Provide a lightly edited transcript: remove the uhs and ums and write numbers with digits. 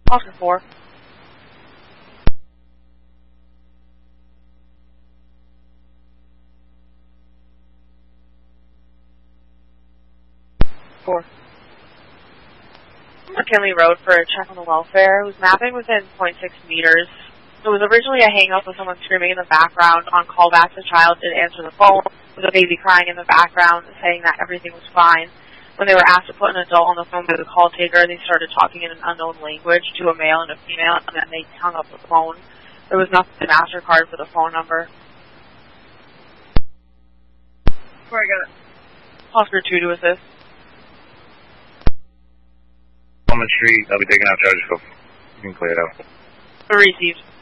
Oscar 4. McKinley Road for a check on the welfare. It was mapping within 0.6 meters. It was originally a hang-up with someone screaming in the background. On callback, the child did answer the phone with a baby crying in the background, saying that everything was fine. When they were asked to put an adult on the phone by the call taker, they started talking in an unknown language to a male and a female, and then they hung up the phone. There was nothing to MasterCard for the phone number. Where I got it? Oscar 2 to assist. On the street, I'll be taking out charges. You can clear it out. Received.